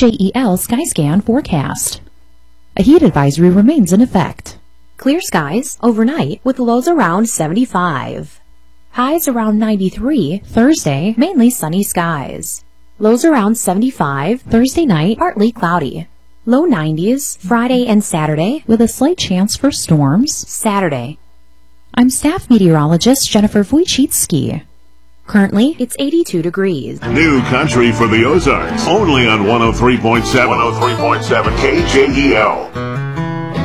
KJEL Skyscan forecast. A heat advisory remains in effect. Clear skies overnight with lows around 75. Highs around 93 Thursday, mainly sunny skies. Lows around 75 Thursday night, partly cloudy. Low 90s Friday and Saturday with a slight chance for storms Saturday. I'm staff meteorologist Jennifer Wojcicki. Currently, it's 82 degrees. New country for the Ozarks, only on 103.7 KJEL.